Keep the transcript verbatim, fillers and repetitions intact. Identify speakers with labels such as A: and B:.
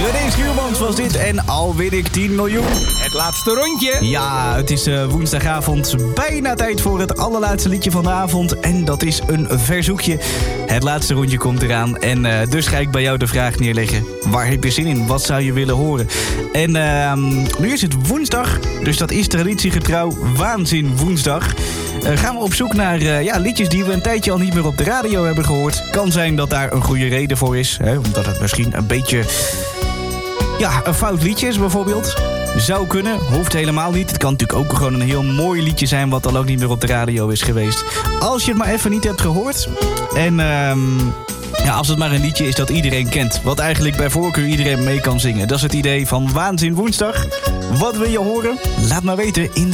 A: René Schuurmans was dit en al win ik tien miljoen.
B: Het laatste rondje.
A: Ja, het is uh, woensdagavond. Bijna tijd voor het allerlaatste liedje van de avond. En dat is een verzoekje. Het laatste rondje komt eraan. En uh, dus ga ik bij jou de vraag neerleggen. Waar heb je zin in? Wat zou je willen horen? En uh, nu is het woensdag. Dus dat is traditiegetrouw Waanzin Woensdag. Uh, gaan we op zoek naar uh, ja, liedjes die we een tijdje al niet meer op de radio hebben gehoord. Kan zijn dat daar een goede reden voor is. Hè? Omdat het misschien een beetje... Ja, een fout liedje is bijvoorbeeld. Zou kunnen, hoeft helemaal niet. Het kan natuurlijk ook gewoon een heel mooi liedje zijn... wat al ook niet meer op de radio is geweest. Als je het maar even niet hebt gehoord. En um, ja, als het maar een liedje is dat iedereen kent. Wat eigenlijk bij voorkeur iedereen mee kan zingen. Dat is het idee van Waanzin Woensdag. Wat wil je horen? Laat maar weten in